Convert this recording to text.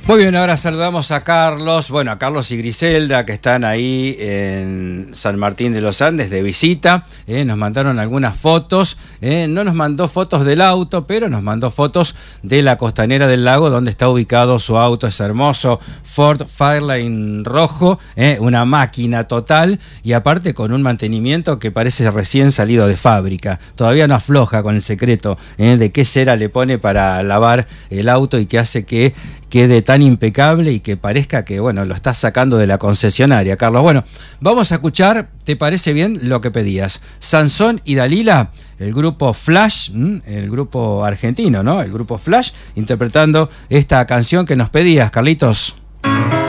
Muy bien, ahora saludamos a Carlos, a Carlos y Griselda, que están ahí en San Martín de los Andes de visita. Nos mandaron algunas fotos, no nos mandó fotos del auto, pero nos mandó fotos de la costanera del lago donde está ubicado su auto, ese hermoso Ford Fairlane rojo, una máquina total y aparte con un mantenimiento que parece recién salido de fábrica. Todavía no afloja con el secreto de qué cera le pone para lavar el auto y que hace que quede tan impecable y que parezca que, lo estás sacando de la concesionaria, Carlos. Bueno, vamos a escuchar, ¿te parece bien lo que pedías? Sansón y Dalila, el grupo Flash, el grupo argentino, ¿no? El grupo Flash, interpretando esta canción que nos pedías, Carlitos.